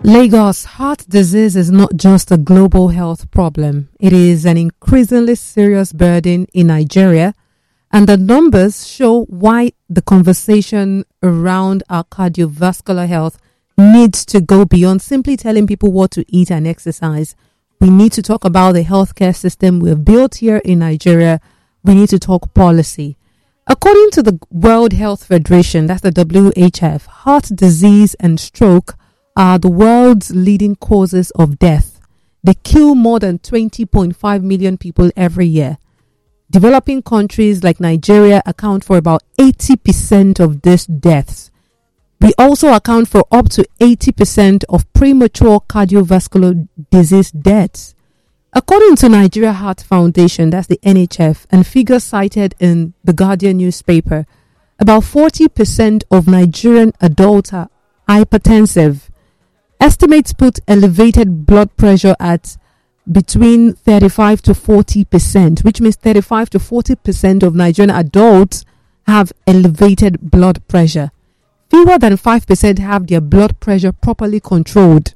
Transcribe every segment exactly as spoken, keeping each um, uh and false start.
Lagos, heart disease is not just a global health problem. It is an increasingly serious burden in Nigeria, and the numbers show why the conversation around our cardiovascular health needs to go beyond simply telling people what to eat and exercise. We need to talk about the healthcare system we've built here in Nigeria. We need to talk policy. According to the World Health Federation, that's the W H F, heart disease and stroke are the world's leading causes of death. They kill more than twenty point five million people every year. Developing countries like Nigeria account for about eighty percent of these deaths. We also account for up to eighty percent of premature cardiovascular disease deaths. According to Nigeria Heart Foundation, that's the N H F, and figures cited in the Guardian newspaper, about forty percent of Nigerian adults are hypertensive. Estimates put elevated blood pressure at between thirty-five to forty percent, which means thirty-five to forty percent of Nigerian adults have elevated blood pressure. Fewer than five percent have their blood pressure properly controlled.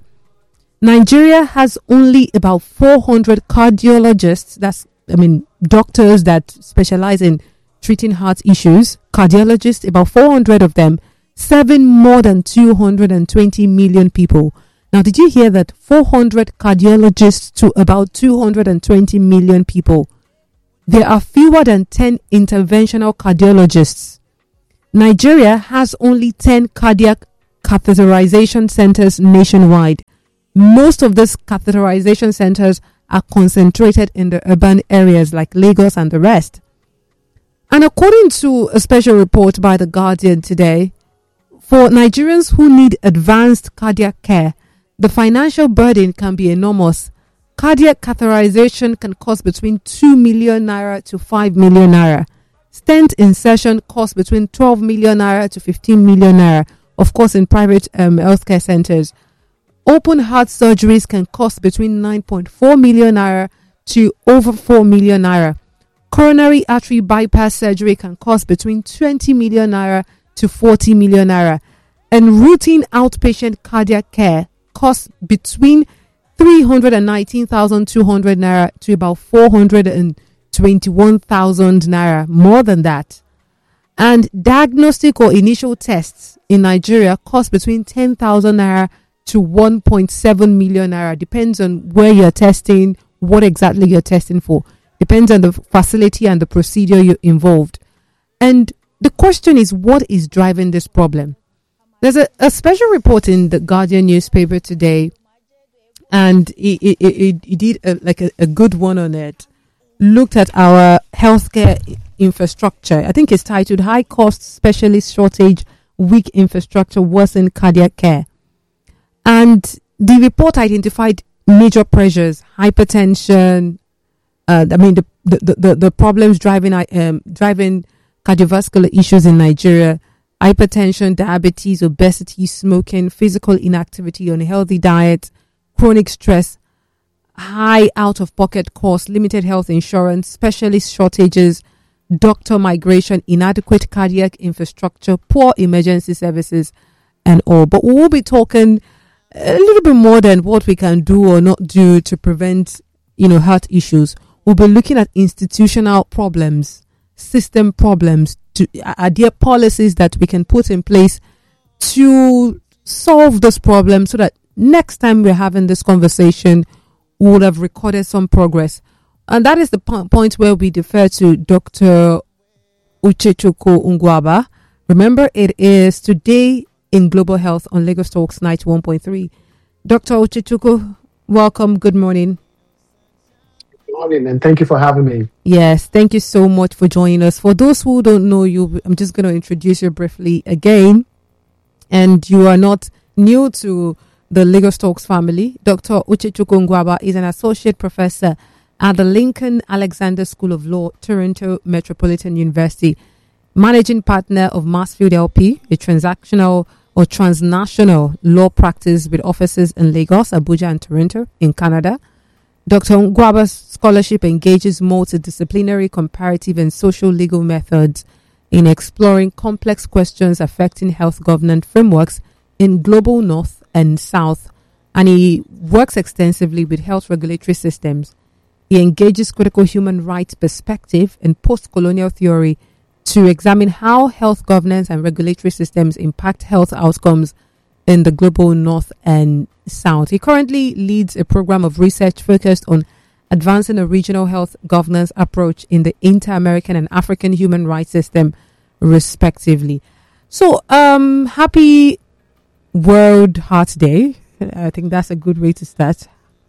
Nigeria has only about four hundred cardiologists, that's, I mean, doctors that specialize in treating heart issues, cardiologists, about four hundred of them, serving more than two hundred twenty million people. Now, did you hear that? four hundred cardiologists to about two hundred twenty million people. There are fewer than ten interventional cardiologists. Nigeria has only ten cardiac catheterization centers nationwide. Most of these catheterization centers are concentrated in the urban areas like Lagos and the rest. And according to a special report by The Guardian today, for Nigerians who need advanced cardiac care, the financial burden can be enormous. Cardiac catheterization can cost between two million naira to five million naira. Stent insertion costs between twelve million naira to fifteen million naira, of course, in private um, healthcare centers. Open heart surgeries can cost between nine point four million naira to over four million naira. Coronary artery bypass surgery can cost between twenty million naira to forty million naira. And routine outpatient cardiac care costs between three hundred nineteen thousand two hundred naira to about four hundred twenty-one thousand naira, more than that. And diagnostic or initial tests in Nigeria cost between ten thousand naira to one point seven million naira. Depends on where you're testing, what exactly you're testing for. Depends on the facility and the procedure you're involved. And the question is, what is driving this problem? There's a, a special report in the Guardian newspaper today, and it, it, it, it did a, like a, a good one on it. Looked at our healthcare infrastructure. I think it's titled High Cost Specialist Shortage, Weak Infrastructure Worsen Cardiac Care. And the report identified major pressures, hypertension, uh, I mean, the, the, the, the problems driving, um, driving cardiovascular issues in Nigeria, hypertension, diabetes, obesity, smoking, physical inactivity, unhealthy diet, chronic stress, high out-of-pocket costs, limited health insurance, specialist shortages, doctor migration, inadequate cardiac infrastructure, poor emergency services, and all. But we will be talking a little bit more than what we can do or not do to prevent, you know, heart issues. We'll be looking at institutional problems, system problems. To, are there policies that we can put in place to solve this problem so that next time we're having this conversation, we would have recorded some progress? And that is the po- point where we defer to Doctor Uchechukwu Ngwaba. Remember, it is today in Global Health on Lagos Talks ninety-one point three. Doctor Uchechukwu, welcome. Good morning. Good morning, and thank you for having me. Yes, thank you so much for joining us. For those who don't know you, I'm just going to introduce you briefly again. And you are not new to the Lagos Talks family. Doctor Uchechukwu Ngwaba is an associate professor at the Lincoln Alexander School of Law, Toronto Metropolitan University, managing partner of Massfield L P, a transactional or transnational law practice with offices in Lagos, Abuja, and Toronto in Canada. Doctor Ngwaba's scholarship engages multidisciplinary, comparative, and social legal methods in exploring complex questions affecting health governance frameworks in global north and south and he works extensively with health regulatory systems. He engages critical human rights perspective and post-colonial theory to examine how health governance and regulatory systems impact health outcomes in the global north and south. He currently leads a program of research focused on advancing a regional health governance approach in the inter-American and African human rights system, respectively. So, um, happy World Heart Day. I think that's a good way to start.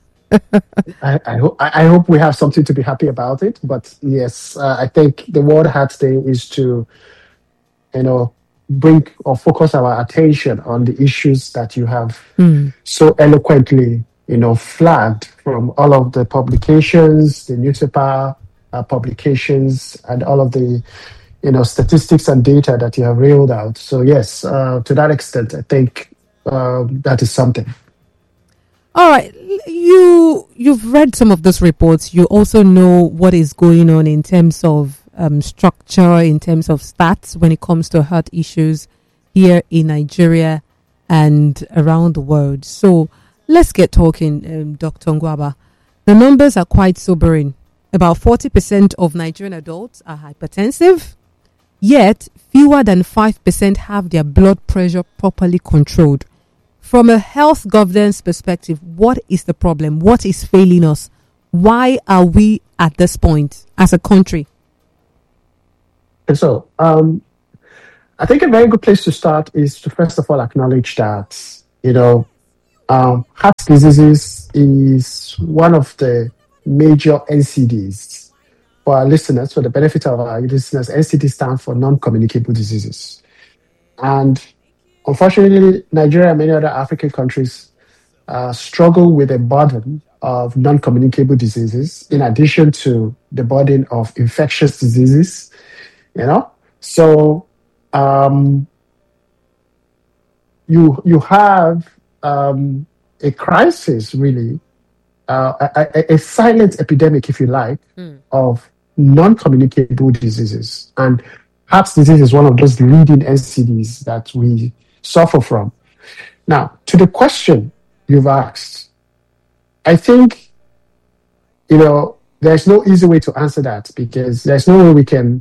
I, I, ho- I I hope we have something to be happy about it. But yes, uh, I think the World Heart Day is to, you know, bring or focus our attention on the issues that you have Mm. so eloquently, you know, flagged from all of the publications, the newspaper uh, publications, and all of the, you know, statistics and data that you have reeled out. So yes, uh, to that extent, I think uh, that is something. All right, you you've read some of those reports. You also know what is going on in terms of um, structure, in terms of stats when it comes to health issues here in Nigeria and around the world. So let's get talking, um, Doctor Ngwaba. The numbers are quite sobering. About forty percent of Nigerian adults are hypertensive, yet fewer than five percent have their blood pressure properly controlled. From a health governance perspective, what is the problem? What is failing us? Why are we at this point as a country? And so, um, I think a very good place to start is to first of all acknowledge that, you know, um, heart diseases is one of the major N C Ds. For our listeners, for the benefit of our listeners, N C D stands for non-communicable diseases. And unfortunately, Nigeria and many other African countries uh, struggle with a burden of non-communicable diseases, in addition to the burden of infectious diseases. You know, so um, you you have um, a crisis, really, uh, a, a, a silent epidemic, if you like, Mm. of non-communicable diseases, and heart disease is one of those leading N C Ds that we suffer from. Now, to the question you've asked, I think, you know, there's no easy way to answer that, because there's no way we can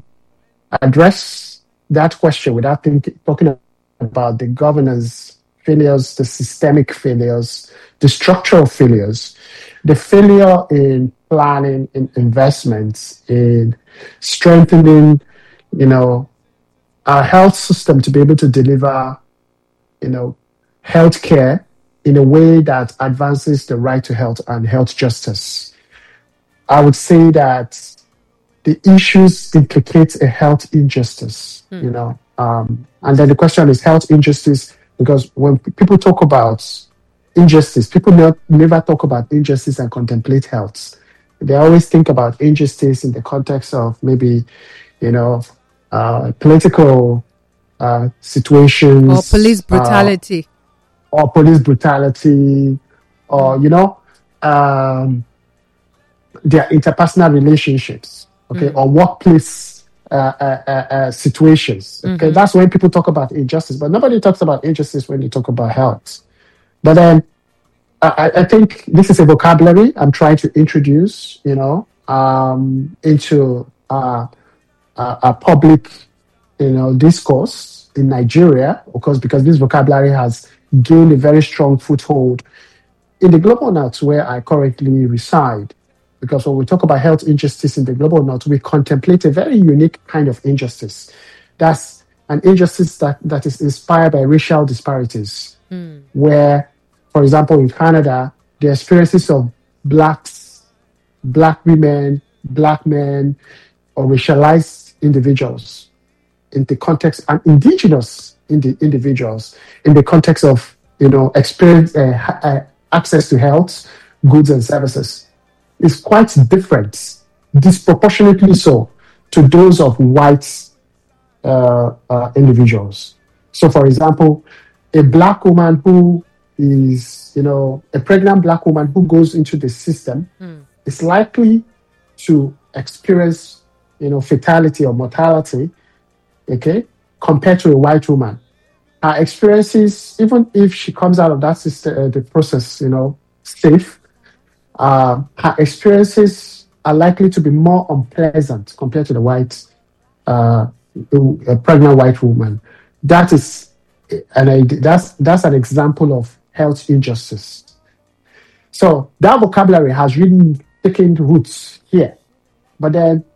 address that question without think, talking about the governance failures, the systemic failures, the structural failures, the failure in planning, in investments, in strengthening, you know, our health system to be able to deliver, you know, healthcare in a way that advances the right to health and health justice. I would say that the issues implicate a health injustice, Mm. you know. Um, and then the question is health injustice, because when people talk about injustice, people not, never talk about injustice and contemplate health. They always think about injustice in the context of maybe, you know, uh, political uh, situations. Or police uh, brutality. or police brutality, or, you know, um, their interpersonal relationships, okay, Mm. or workplace uh, uh, uh, uh, situations. Okay, Mhm. that's when people talk about injustice, but nobody talks about injustice when they talk about health. But then I, I think this is a vocabulary I'm trying to introduce, you know, um, into uh, uh, a public, you know, discourse in Nigeria, of course, because this vocabulary has gained a very strong foothold in the global north where I currently reside. Because when we talk about health injustice in the global north, we contemplate a very unique kind of injustice. That's an injustice that, that is inspired by racial disparities, Mm. where, for example, in Canada, the experiences of blacks, black women, black men, or racialized individuals in the context, and indigenous indi- individuals in the context of, you know, experience, uh, ha- uh, access to health, goods and services is quite different, disproportionately so, to those of white uh, uh, individuals. So, for example, a black woman who is, you know, a pregnant black woman who goes into the system Mm. is likely to experience, you know, fatality or mortality, okay, compared to a white woman. her experiences, even if she comes out of that system, uh, the process, you know, safe, uh, her experiences are likely to be more unpleasant compared to the white, uh, a pregnant white woman. That is, and I, that's that's an example of health injustice. So that vocabulary has really taken roots here. But then,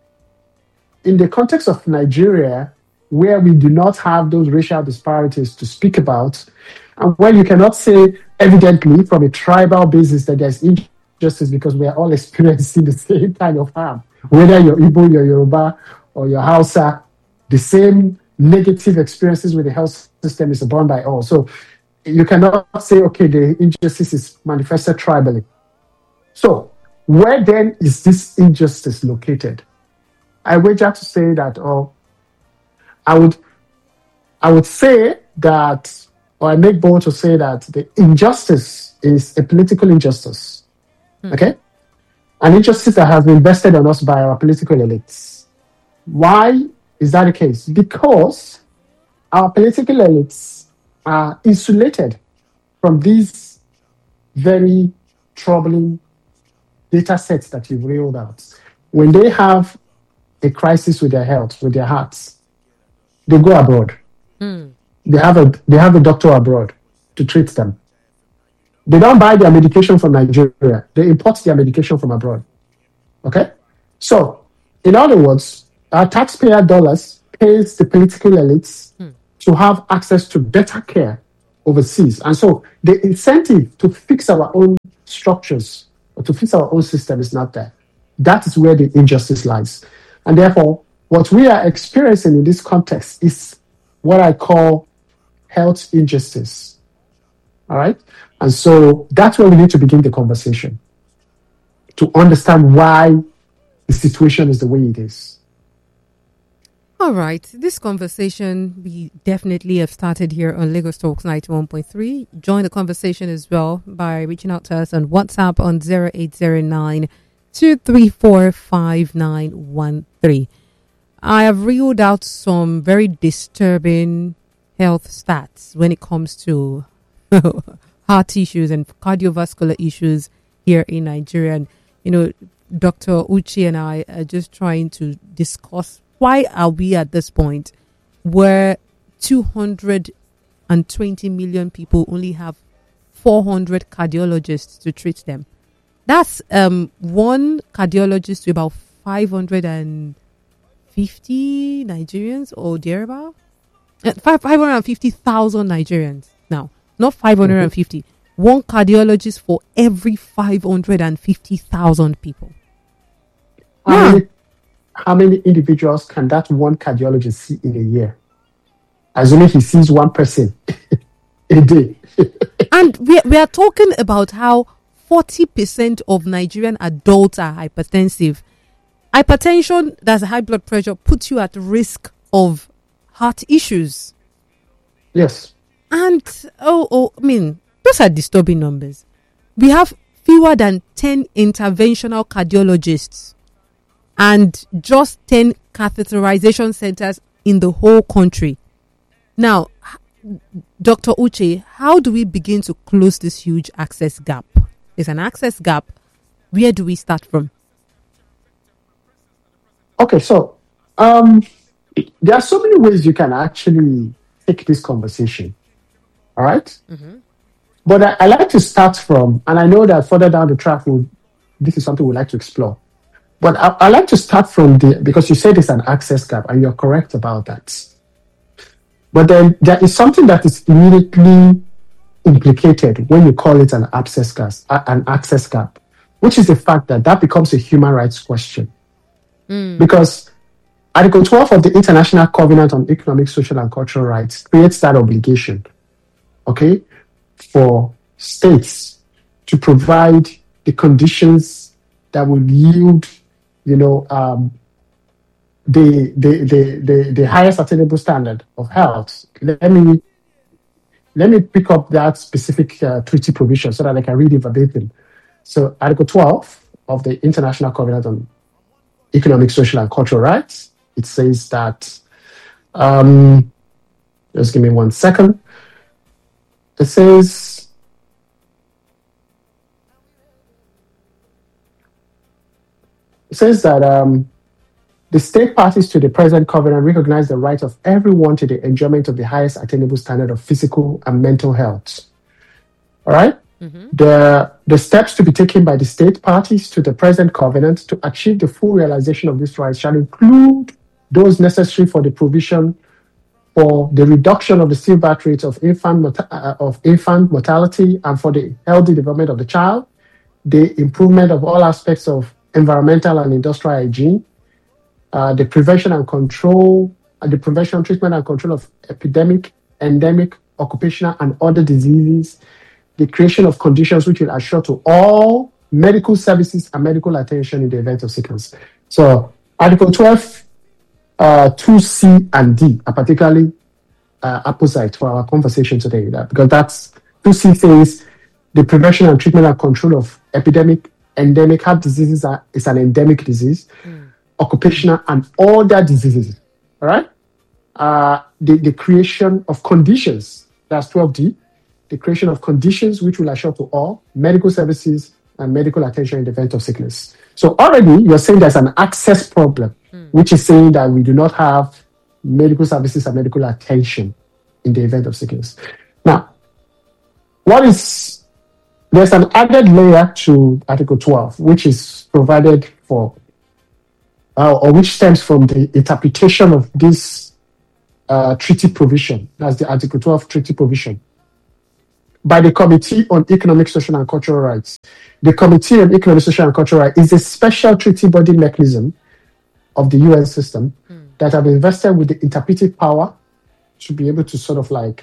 in the context of Nigeria, where we do not have those racial disparities to speak about, and where you cannot say evidently from a tribal basis that there's injustice because we are all experiencing the same kind of harm, whether you're Igbo, you're Yoruba, or you're Hausa, the same negative experiences with the health system is borne by all. So you cannot say, okay, the injustice is manifested tribally. So where then is this injustice located? I wager to say that, or I would, I would say that, or I make bold to say that the injustice is a political injustice. Hmm. Okay? An injustice that has been vested on us by our political elites. Why is that the case? Because our political elites are insulated from these very troubling data sets that you've reeled out. When they have a crisis with their health, with their hearts, they go abroad. Mm. They have a they have a doctor abroad to treat them. They don't buy their medication from Nigeria. They import their medication from abroad. Okay? So, in other words, our taxpayer dollars pays the political elites mm. to have access to better care overseas. And so the incentive to fix our own structures or to fix our own system is not there. That is where the injustice lies. And therefore, what we are experiencing in this context is what I call health injustice. All right? And so that's where we need to begin the conversation to understand why the situation is the way it is. All right. This conversation, we definitely have started here on Lagos Talks ninety-one point three. Join the conversation as well by reaching out to us on WhatsApp on zero eight zero nine, two three four, five nine one three. I have reeled out some very disturbing health stats when it comes to heart issues and cardiovascular issues here in Nigeria. And, you know, Doctor Uche and I are just trying to discuss why are we at this point where two hundred twenty million people only have four hundred cardiologists to treat them? That's um, one cardiologist to about five hundred fifty Nigerians or thereabout. Uh, five hundred fifty thousand Nigerians now, not five hundred fifty. Mm-hmm. One cardiologist for every five hundred fifty thousand people. How, yeah. many, how many individuals can that one cardiologist see in a year? Assuming he sees one person a day. And we, we are talking about how forty percent of Nigerian adults are hypertensive. Hypertension, that's high blood pressure, puts you at risk of heart issues. Yes. And, oh, oh, I mean, those are disturbing numbers. We have fewer than ten interventional cardiologists and just ten catheterization centers in the whole country. Now, Doctor Uche, how do we begin to close this huge access gap? There's an access gap. Where do we start from? Okay, so um, there are so many ways you can actually take this conversation. All right? Mm-hmm. But I, I like to start from, and I know that further down the track, we'll, this is something we'd like to explore. But I, I like to start from the, because you said it's an access gap, and you're correct about that. But then there is something that is immediately implicated when you call it an access gap, an access gap, which is the fact that that becomes a human rights question. Mm. Because Article twelve of the International Covenant on Economic, Social, and Cultural Rights creates that obligation, okay, for states to provide the conditions that will yield, you know, um, the, the, the, the, the highest attainable standard of health. Let me let me pick up that specific uh, treaty provision so that I can read it verbatim. So Article twelve of the International Covenant on Economic, Social, and Cultural Rights, it says that, um, just give me one second. it says, it says that um, the state parties to the present covenant recognize the right of everyone to the enjoyment of the highest attainable standard of physical and mental health. All right? Mm-hmm. The, the steps to be taken by the state parties to the present covenant to achieve the full realization of this right shall include those necessary for the provision for the reduction of the stillbirth rate of infant, uh, of infant mortality and for the healthy development of the child, the improvement of all aspects of environmental and industrial hygiene, uh, the prevention and control, uh, the prevention, treatment and control of epidemic, endemic, occupational and other diseases, the creation of conditions which will assure to all medical services and medical attention in the event of sickness. So Article twelve, uh, two C and D are particularly uh, apposite for our conversation today, that, because that's two C says the prevention and treatment and control of epidemic, endemic, heart diseases are, is an endemic disease, mm. occupational and other diseases. All right? Uh, the, the creation of conditions, that's twelve D, the creation of conditions which will assure to all medical services and medical attention in the event of sickness. So already you're saying there's an access problem, mm. which is saying that we do not have medical services and medical attention in the event of sickness. Now, what is, there's an added layer to Article twelve, which is provided for, uh, or which stems from the interpretation of this uh, treaty provision. That's the Article twelve treaty provision, by the Committee on Economic, Social and Cultural Rights. The Committee on Economic, Social and Cultural Rights is a special treaty body mechanism of the U N system mm. that have invested with the interpretive power to be able to sort of like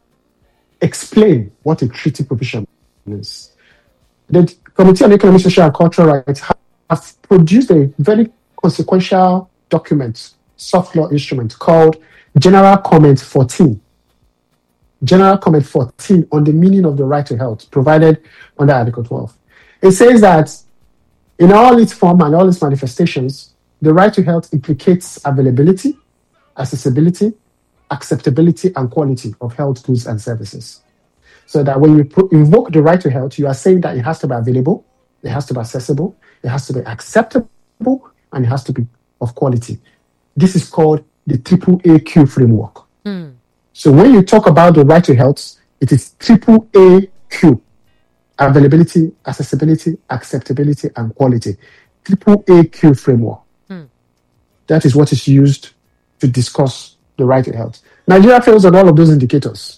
explain what a treaty provision is. The Committee on Economic, Social and Cultural Rights have produced a very consequential document, soft law instrument called General Comment fourteen. General Comment fourteen on the meaning of the right to health provided under Article twelve. It says that in all its form and all its manifestations, the right to health implicates availability, accessibility, acceptability, and quality of health goods and services. So that when you pro- invoke the right to health, you are saying that it has to be available, it has to be accessible, it has to be acceptable, and it has to be of quality. This is called the triple A Q framework. Mm. So when you talk about the right to health, it is triple A Q. Availability, accessibility, acceptability, and quality. Triple A Q framework. Hmm. That is what is used to discuss the right to health. Nigeria fails on all of those indicators.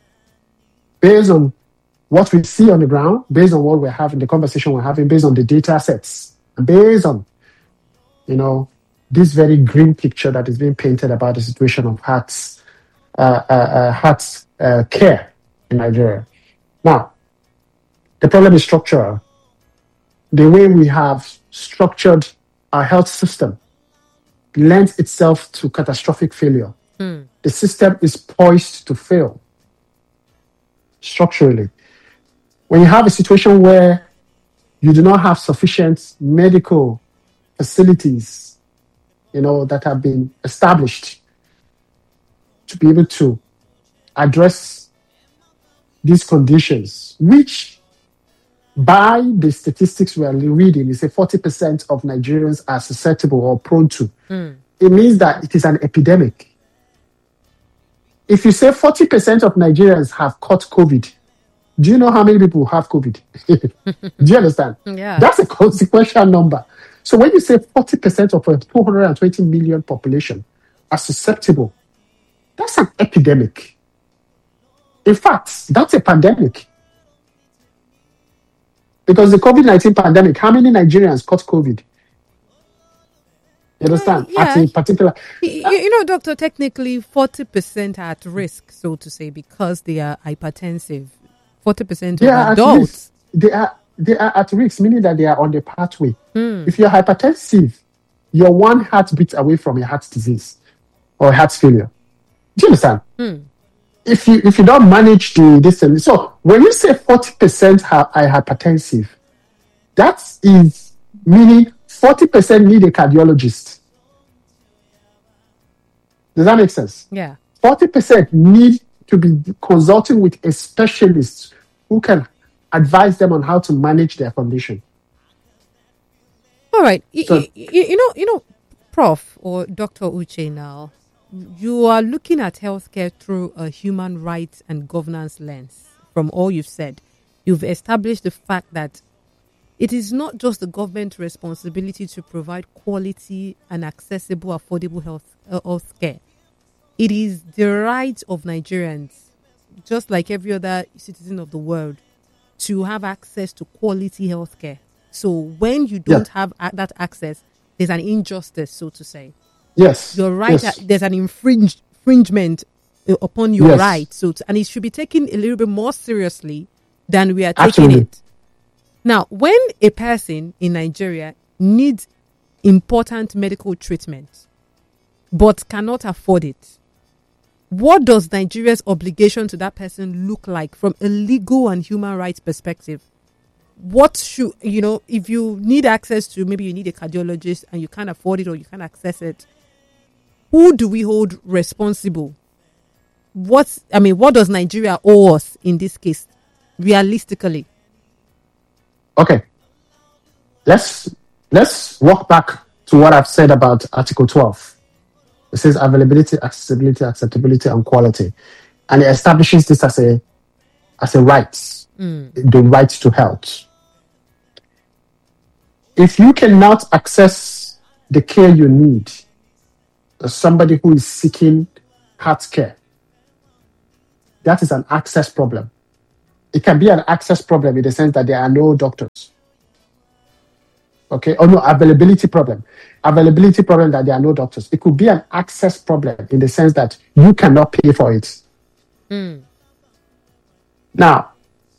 Based on what we see on the ground, based on what we're having, the conversation we're having, based on the data sets, and based on, you know, this very grim picture that is being painted about the situation of hearts, Uh, uh, uh, heart uh, care in Nigeria. Now, the problem is structural. The way we have structured our health system lends itself to catastrophic failure. Mm. The system is poised to fail structurally. When you have a situation where you do not have sufficient medical facilities, you know, that have been established to be able to address these conditions, which by the statistics we are reading, is a forty percent of Nigerians are susceptible or prone to. Mm. It means that it is an epidemic. If you say forty percent of Nigerians have caught COVID, do you know how many people have COVID? Do you understand? Yeah. That's a consequential number. So when you say forty percent of a two hundred twenty million population are susceptible, that's an epidemic. In fact, that's a pandemic. Because the COVID nineteen pandemic, how many Nigerians caught COVID? You understand? Uh, yeah. At a particular... You, you know, Doctor, technically forty percent are at risk, so to say, because they are hypertensive. forty percent of adults. They are, they are at risk, meaning that they are on the pathway. Mm. If you're hypertensive, you're one heartbeat away from a heart disease or heart failure. Do you understand? Mm. If you if you don't manage the this, so when you say forty percent are hypertensive, that is meaning forty percent need a cardiologist. Does that make sense? Yeah. forty percent need to be consulting with a specialist who can advise them on how to manage their condition. All right. Y- So- y- y- you know, you know, Prof or Doctor Uche now, you are looking at healthcare through a human rights and governance lens. From all you've said, you've established the fact that it is not just the government's responsibility to provide quality and accessible, affordable health uh, health care. It is the right of Nigerians, just like every other citizen of the world, to have access to quality health care. So when you don't Yeah. have a- that access, there's an injustice, so to say. Yes. You're right. Yes. that There's an infringe, infringement uh, upon your Yes. right. So, to, and it should be taken a little bit more seriously than we are taking Absolutely. it. Now, when a person in Nigeria needs important medical treatment but cannot afford it, what does Nigeria's obligation to that person look like from a legal and human rights perspective? What should, you know, if you need access to, maybe you need a cardiologist and you can't afford it or you can't access it, who do we hold responsible? What's, I mean, what does Nigeria owe us in this case, realistically? Okay. Let's let's walk back to what I've said about Article twelve. It says availability, accessibility, acceptability, and quality, and it establishes this as a as a right, the right to health. If you cannot access the care you need, as somebody who is seeking health care, that is an access problem. It can be an access problem in the sense that there are no doctors. Okay, or no availability problem. Availability problem that there are no doctors. It could be an access problem in the sense that you cannot pay for it. Now,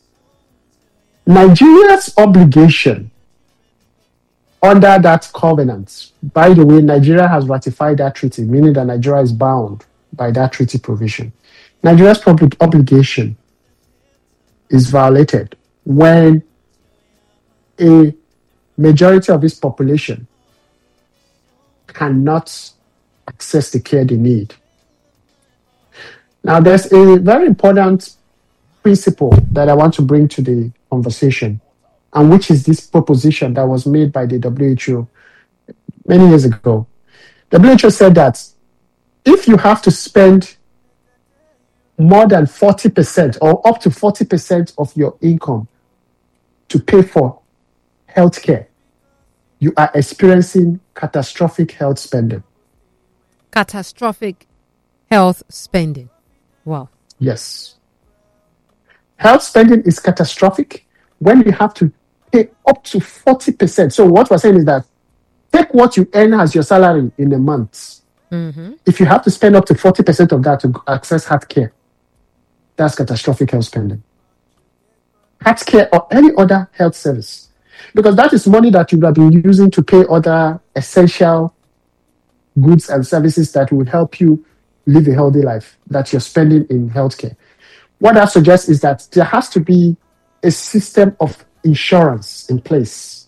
Nigeria's obligation under that covenant, by the way, Nigeria has ratified that treaty, meaning that Nigeria is bound by that treaty provision. Nigeria's public obligation is violated when a majority of its population cannot access the care they need. Now, there's a very important principle that I want to bring to the conversation, and which is this proposition that was made by the W H O many years ago. W H O said that if you have to spend more than forty percent or up to forty percent of your income to pay for healthcare, you are experiencing catastrophic health spending. Catastrophic health spending. Wow. Yes. Health spending is catastrophic when you have to pay up to forty percent. So what we're saying is that take what you earn as your salary in a month. If you have to spend up to forty percent of that to access health care, that's catastrophic health spending. Health care or any other health service. Because that is money that you would have been using to pay other essential goods and services that would help you live a healthy life that you're spending in healthcare. What that suggests is that there has to be a system of insurance in place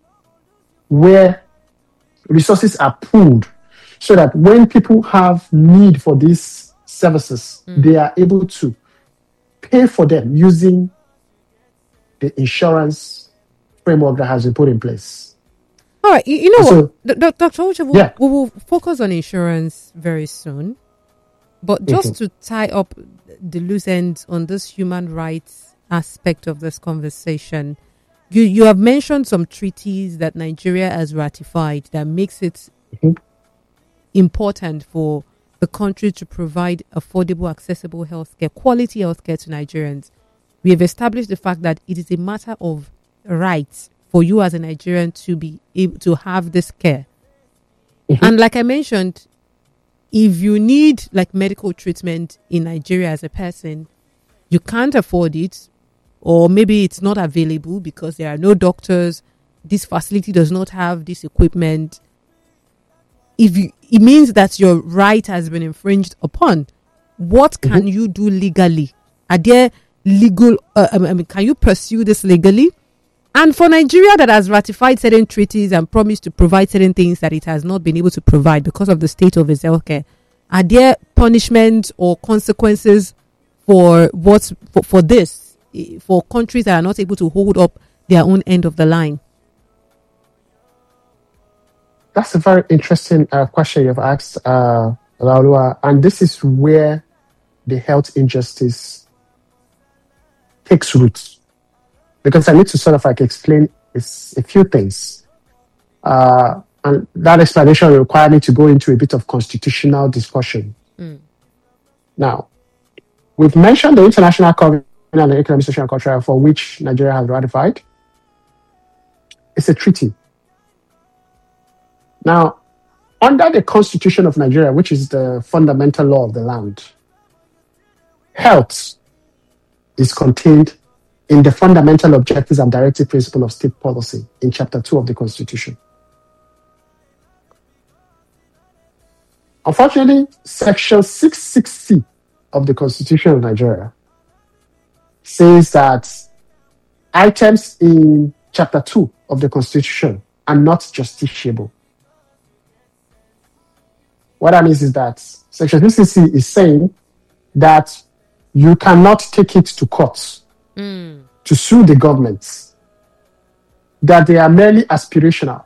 where resources are pooled so that when people have need for these services, mm. they are able to pay for them using the insurance framework that has been put in place. All right, you, you know so, what, D- Doctor Uche, we'll, yeah. we will focus on insurance very soon. But just mm-hmm. to tie up the loose ends on this human rights aspect of this conversation, you, you have mentioned some treaties that Nigeria has ratified that makes it mm-hmm. important for the country to provide affordable, accessible healthcare, quality healthcare to Nigerians. We have established the fact that it is a matter of rights for you as a Nigerian to be able to have this care. Mm-hmm. And like I mentioned, if you need like medical treatment in Nigeria as a person, you can't afford it, or maybe it's not available because there are no doctors, this facility does not have this equipment. If you, it means that your right has been infringed upon. What can mm-hmm. you do legally? Are there legal, uh, I mean, can you pursue this legally? And for Nigeria that has ratified certain treaties and promised to provide certain things that it has not been able to provide because of the state of its healthcare, are there punishments or consequences for what for, for this for countries that are not able to hold up their own end of the line? That's a very interesting uh, question you've asked, uh, Laulua, and this is where the health injustice takes root. Because I need to sort of like explain a few things. Uh, and that explanation will require me to go into a bit of constitutional discussion. Mm. Now, we've mentioned the International Covenant on Economic, Social, and Cultural for which Nigeria has ratified. It's a treaty. Now, under the Constitution of Nigeria, which is the fundamental law of the land, health is contained in the fundamental objectives and directive principle of state policy in chapter two of the Constitution. Unfortunately, section six six C of the Constitution of Nigeria says that items in chapter two of the Constitution are not justiciable. What that means is that section six six C is saying that you cannot take it to court mm. to sue the government, that they are merely aspirational.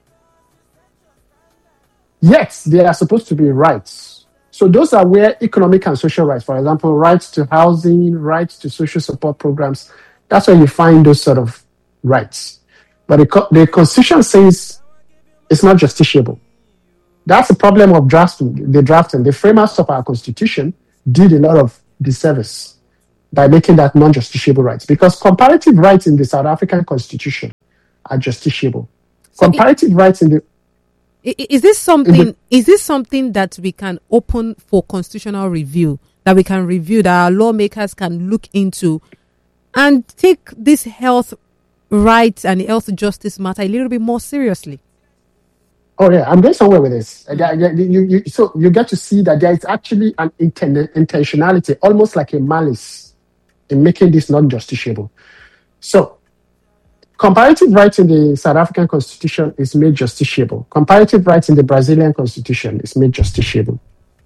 Yet, they are supposed to be rights. So those are where economic and social rights, for example, rights to housing, rights to social support programs, that's where you find those sort of rights. But the, the Constitution says it's not justiciable. That's the problem of drafting. The drafting, the framers of our Constitution did a lot of disservice by making that non-justiciable rights, because comparative rights in the South African Constitution are justiciable. So comparative it, rights in the is this something the, is this something that we can open for constitutional review, that we can review, that our lawmakers can look into and take this health rights and health justice matter a little bit more seriously? Oh yeah, I'm going somewhere with this. Mm. You, you, so you get to see that there is actually an inten- intentionality, almost like a malice, in making this non-justiciable. So, comparative rights in the South African Constitution is made justiciable. Comparative rights in the Brazilian Constitution is made justiciable.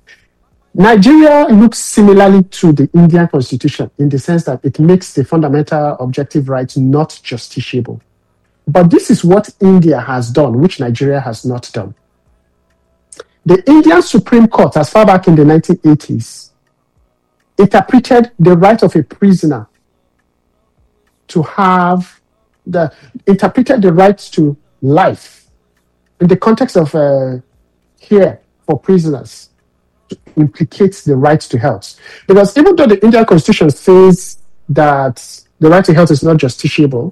Nigeria looks similarly to the Indian Constitution in the sense that it makes the fundamental objective rights not justiciable. But this is what India has done, which Nigeria has not done. The Indian Supreme Court, as far back in the nineteen eighties, interpreted the right of a prisoner to have the, interpreted the right to life in the context of uh, care for prisoners to implicate the right to health. Because even though the Indian Constitution says that the right to health is not justiciable,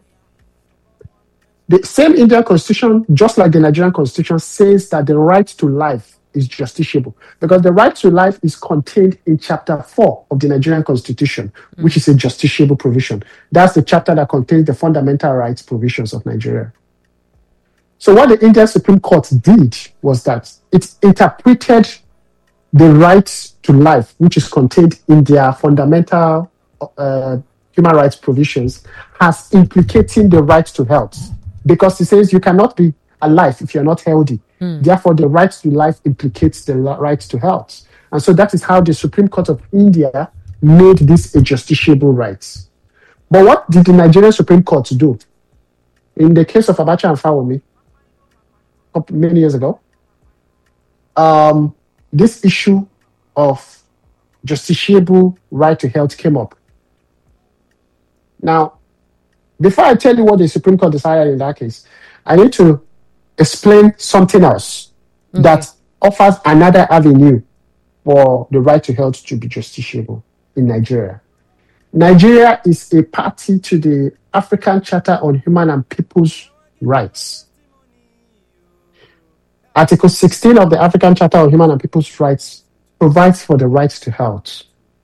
the same Indian Constitution, just like the Nigerian Constitution, says that the right to life is justiciable, because the right to life is contained in chapter four of the Nigerian Constitution, mm. which is a justiciable provision. That's the chapter that contains the fundamental rights provisions of Nigeria. So what the Indian Supreme Court did was that it interpreted the right to life, which is contained in their fundamental uh, human rights provisions, as implicating the right to health. Because it says you cannot be alive if you're not healthy. Mm. Therefore, the right to life implicates the right to health. And so that is how the Supreme Court of India made this a justiciable right. But what did the Nigerian Supreme Court do? In the case of Abacha and Fawomi, many years ago, um, this issue of justiciable right to health came up. Now, before I tell you what the Supreme Court decided in that case, I need to explain something else okay. that offers another avenue for the right to health to be justiciable in Nigeria. Nigeria is a party to the African Charter on Human and People's Rights. Article sixteen of the African Charter on Human and People's Rights provides for the right to health.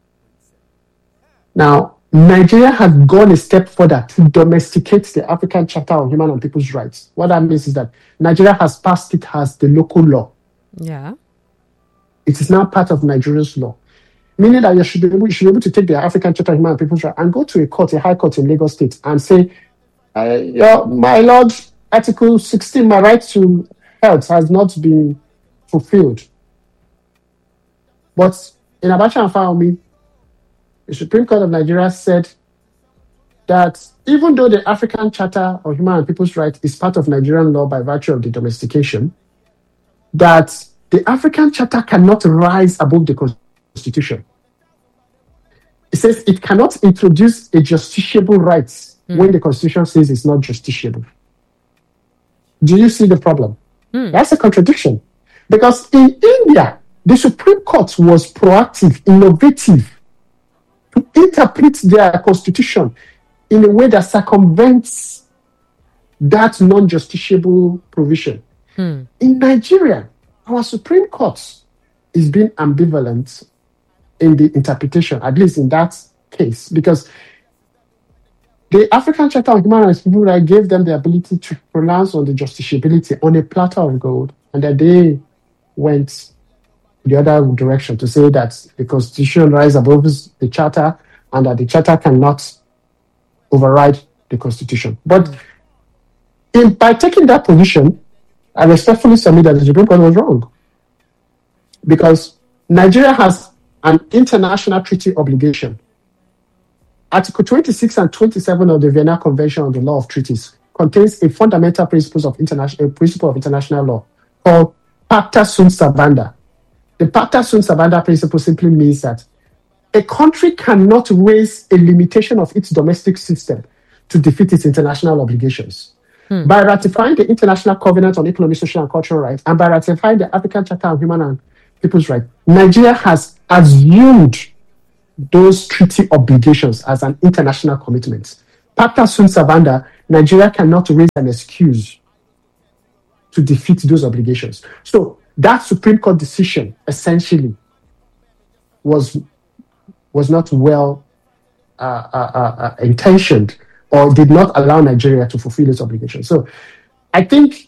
Now, Nigeria has gone a step further to domesticate the African Charter on Human and People's Rights. What that means is that Nigeria has passed it as the local law. Yeah. It is now part of Nigeria's law. Meaning that you should be able, you should be able to take the African Charter on Human and People's Rights and go to a court, a high court in Lagos State, and say, uh, your, my lord, Article sixteen, my right to health has not been fulfilled. But in Abacha and Fawomi, the Supreme Court of Nigeria said that even though the African Charter of Human and People's Rights is part of Nigerian law by virtue of the domestication, that the African Charter cannot rise above the Constitution. It says it cannot introduce a justiciable right mm. when the Constitution says it's not justiciable. Do you see the problem? Mm. That's a contradiction. Because in India, the Supreme Court was proactive, innovative, to interpret their constitution in a way that circumvents that non-justiciable provision. Mm. In Nigeria, our Supreme Court is being ambivalent in the interpretation, at least in that case, because the African Charter of Human Rights gave them the ability to pronounce on the justiciability on a platter of gold, and that they went the other direction to say that the Constitution rises above the Charter and that the Charter cannot override the Constitution. But in, by taking that position, I respectfully submit that the Supreme Court was wrong, because Nigeria has an international treaty obligation. Article twenty-six and twenty-seven of the Vienna Convention on the Law of Treaties contains a fundamental principle of international a principle of international law called Pacta Sunt Servanda. The Pacta Sunt Servanda principle simply means that a country cannot raise a limitation of its domestic system to defeat its international obligations. Hmm. By ratifying the International Covenant on Economic, Social, and Cultural Rights, and by ratifying the African Charter of Human and People's Rights, Nigeria has assumed those treaty obligations as an international commitment. Pacta Sunt Servanda, Nigeria cannot raise an excuse to defeat those obligations. So that Supreme Court decision essentially was, was not well uh, uh, uh, intentioned, or did not allow Nigeria to fulfill its obligations. So I think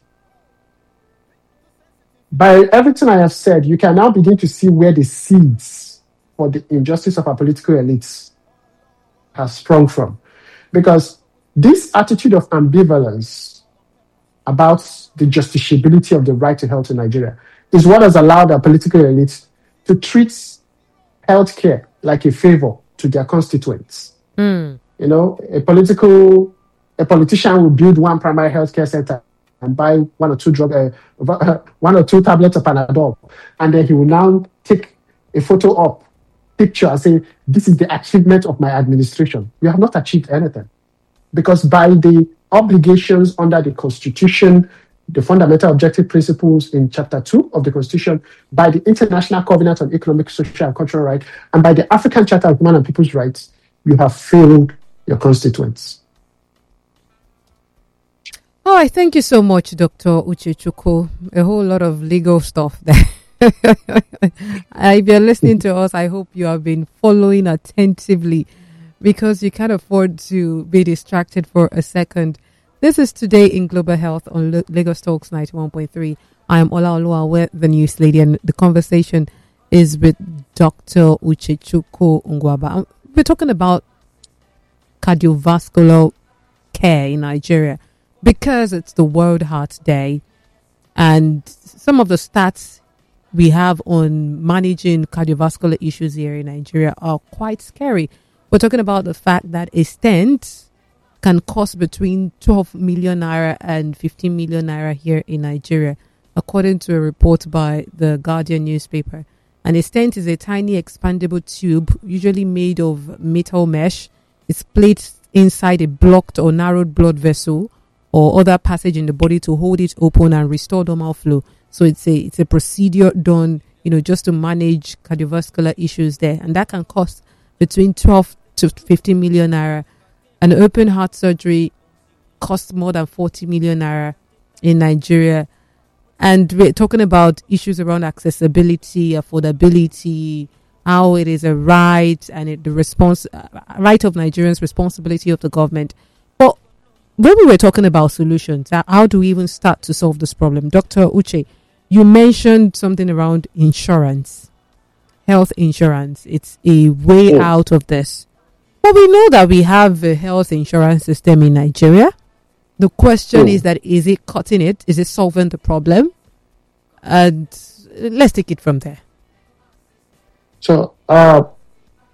by everything I have said, you can now begin to see where the seeds for the injustice of our political elites have sprung from. Because this attitude of ambivalence about the justiciability of the right to health in Nigeria is what has allowed our political elites to treat healthcare like a favor to their constituents. Mm. You know, a political, a politician will build one primary healthcare center and buy one or two drug, uh, one or two tablets of Panadol, and then he will now take a photo up, picture, and say, "This is the achievement of my administration." You have not achieved anything, because by the obligations under the Constitution, the fundamental objective principles in Chapter Two of the Constitution, by the International Covenant on Economic, Social, and Cultural Rights, and by the African Charter of Human and People's Rights, you have failed your constituents. All right, thank you so much, Doctor Uchechukwu. A whole lot of legal stuff there. If you're listening to us, I hope you have been following attentively, because you can't afford to be distracted for a second. This is Today in Global Health on L- Lagos Talks ninety-one point three. I am Ola Oluwawe, the news lady, and the conversation is with Doctor Uchechukwu Ngwaba. We're talking about cardiovascular care in Nigeria, because it's the World Heart Day, and some of the stats we have on managing cardiovascular issues here in Nigeria are quite scary. We're talking about the fact that a stent can cost between twelve million naira and fifteen million naira here in Nigeria, according to a report by the Guardian newspaper. And a stent is a tiny expandable tube, usually made of metal mesh. It's placed inside a blocked or narrowed blood vessel or other passage in the body to hold it open and restore normal flow. So it's a it's a procedure done, you know, just to manage cardiovascular issues there, and that can cost between twelve to fifteen million naira. An open heart surgery costs more than forty million naira in Nigeria, and we're talking about issues around accessibility, affordability, how it is a right and it, the response uh, right of Nigerians, responsibility of the government. But when we were talking about solutions, how, how do we even start to solve this problem? Doctor Uche, you mentioned something around insurance, health insurance. It's a way oh. out of this. But we know that we have a health insurance system in Nigeria. The question oh. is that, is it cutting it? Is it solving the problem? And let's take it from there. So, uh,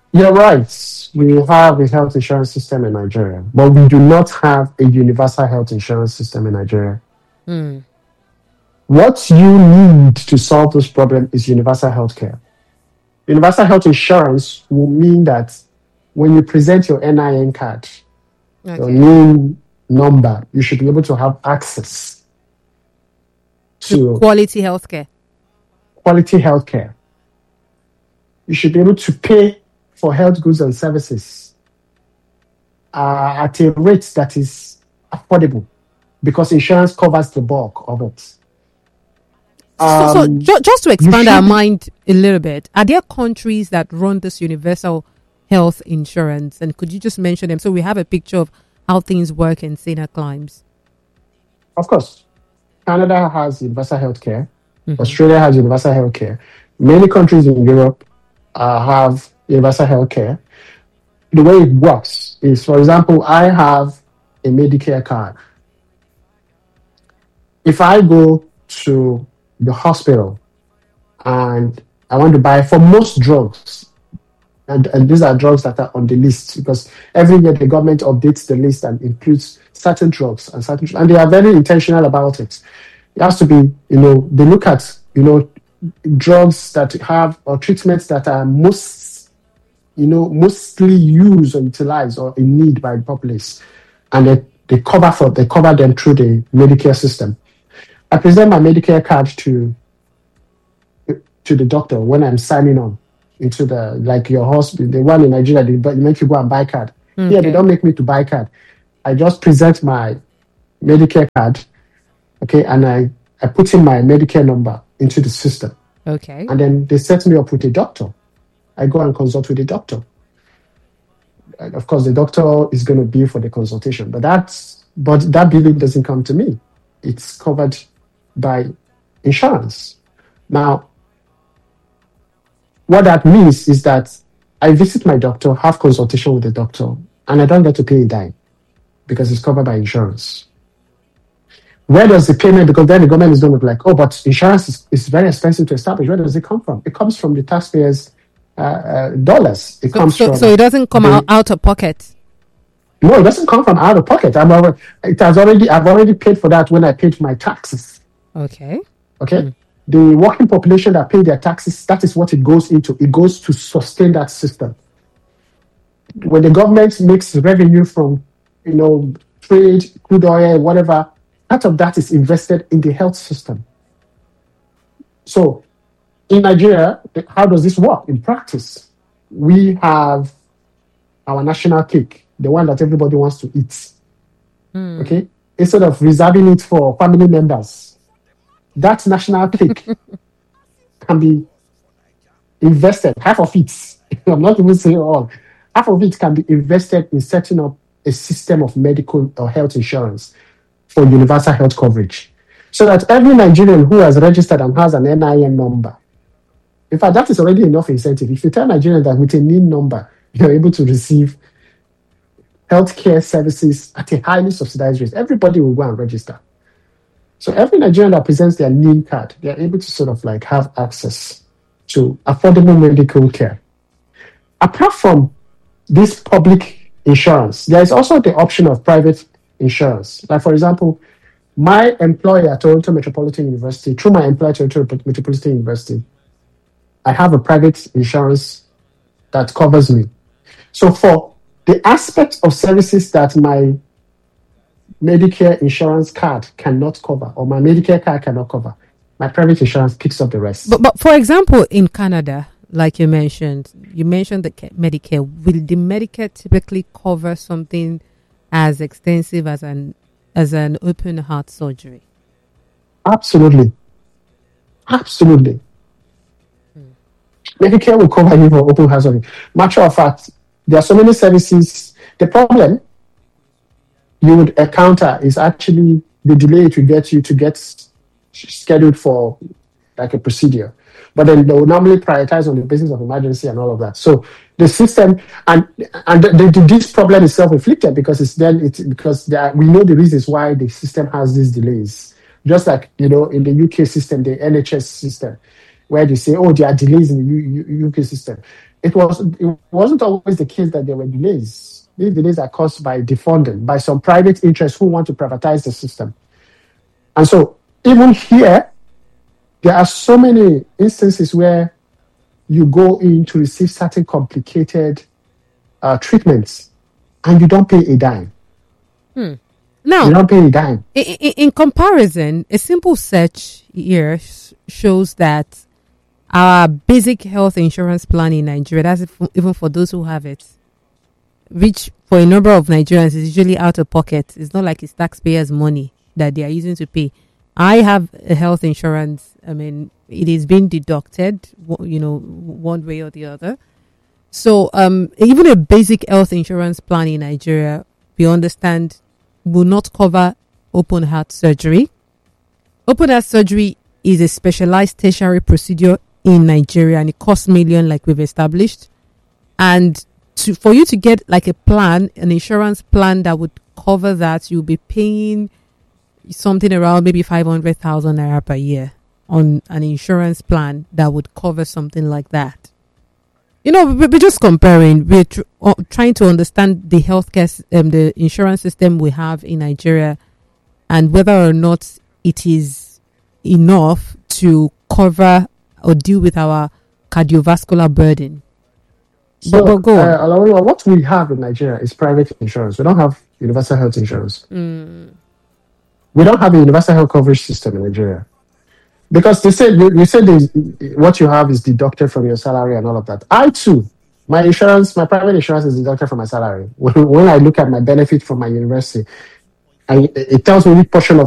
You're right. We have a health insurance system in Nigeria, but we do not have a universal health insurance system in Nigeria. Mm. What you need to solve this problem is universal health care. Universal health insurance will mean that when you present your N I N card, okay, your name number, you should be able to have access to, to quality healthcare. Quality healthcare. You should be able to pay for health goods and services uh, at a rate that is affordable, because insurance covers the bulk of it. Um, so, so ju- just to expand our mind a little bit, are there countries that run this universal health insurance? And could you just mention them so we have a picture of how things work in saner climes? Of course. Canada has universal health care. Mm-hmm. Australia has universal health care. Many countries in Europe uh, have universal health care. The way it works is, for example, I have a Medicare card. If I go to the hospital and I want to buy, for most drugs, and, and these are drugs that are on the list, because every year the government updates the list and includes certain drugs and certain, and they are very intentional about it. It has to be, you know, they look at, you know, drugs that have, or treatments that are most, you know, mostly used or utilized or in need by the populace, and they, they cover for they cover them through the Medicare system. I present my Medicare card to to the doctor when I'm signing on into the, like your hospital, the one in Nigeria, they make you go and buy card. Okay. Here, they don't make me to buy card. I just present my Medicare card, okay, and I, I put in my Medicare number into the system. Okay. And then they set me up with a doctor. I go and consult with the doctor. And of course, the doctor is going to bill for the consultation, but that's but that billing doesn't come to me. It's covered by insurance. Now, what that means is that I visit my doctor, have consultation with the doctor, and I don't get to pay a dime because it's covered by insurance. Where does the payment, because then the government is going to be like, oh, but insurance is, is very expensive to establish. Where does it come from? It comes from the taxpayers' uh, uh, dollars. It so, comes so, from. So it doesn't come the, out, out of pocket. No, it doesn't come from out of pocket. I'm already, it has already. I've already paid for that when I paid my taxes. Okay. Okay. Mm. The working population that pay their taxes, that is what it goes into. It goes to sustain that system. When the government makes revenue from, you know, trade, crude oil, whatever, part of that is invested in the health system. So, in Nigeria, how does this work in practice? We have our national cake, the one that everybody wants to eat. Mm. Okay? Instead of reserving it for family members, that national cake can be invested, half of it, I'm not even saying all, half of it can be invested in setting up a system of medical or health insurance for universal health coverage. So that every Nigerian who has registered and has an N I N number, in fact, that is already enough incentive. If you tell Nigerians that with a N I N number, you're able to receive healthcare services at a highly subsidized rate, everybody will go and register. So every Nigerian that presents their N I N card, they're able to sort of like have access to affordable medical care. Apart from this public insurance, there is also the option of private insurance. Like, for example, my employer, Toronto Metropolitan University, through my employer, Toronto Metropolitan University, I have a private insurance that covers me. So for the aspect of services that my Medicare insurance card cannot cover, or my Medicare card cannot cover, my private insurance picks up the rest. But, but for example, in Canada, like you mentioned, you mentioned the Medicare. Will the Medicare typically cover something as extensive as an as an open heart surgery? Absolutely, absolutely. Hmm. Medicare will cover you for open heart surgery. Matter of fact, there are so many services. The problem you would encounter is actually the delay it will get you to get scheduled for like a procedure. But then they will normally prioritize on the basis of emergency and all of that. So the system, and and the, the, this problem is self-inflicted because it's then it's because there are, we know the reasons why the system has these delays. Just like, you know, in the U K system, the N H S system, where they say, oh, there are delays in the U, U, UK system. it was it wasn't always the case that there were delays. These delays are caused by defunding, by some private interests who want to privatize the system. And so even here, there are so many instances where you go in to receive certain complicated uh, treatments and you don't pay a dime. Hmm. Now, you don't pay a dime. In, in, in comparison, a simple search here sh- shows that our basic health insurance plan in Nigeria, that's if, even for those who have it, which for a number of Nigerians is usually out of pocket. It's not like it's taxpayers' money that they are using to pay. I have a health insurance. I mean, it is being deducted, you know, one way or the other. So um, even a basic health insurance plan in Nigeria, we understand, will not cover open heart surgery. Open heart surgery is a specialized tertiary procedure in Nigeria, and it costs millions, like we've established. And to, for you to get like a plan, an insurance plan that would cover that, you'll be paying something around maybe five hundred thousand naira per year on an insurance plan that would cover something like that. You know, we're just comparing. We're tr- uh, trying to understand the healthcare, um, the insurance system we have in Nigeria, and whether or not it is enough to cover or deal with our cardiovascular burden. So, but, but go on. Uh, what we have in Nigeria is private insurance. We don't have universal health insurance. Mm. We don't have a universal health coverage system in Nigeria. Because they said you, you said what you have is deducted from your salary and all of that. I too, my insurance, my private insurance is deducted from my salary. When, when I look at my benefit from my university, I, it tells me which portion of